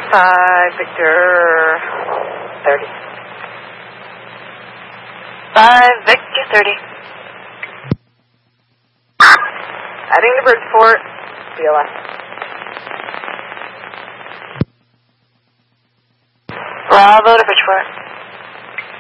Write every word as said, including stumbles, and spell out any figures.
Five, Victor, thirty. Five, Victor, thirty. Heading to Bridgeport, B L S. Bravo to Bridgeport.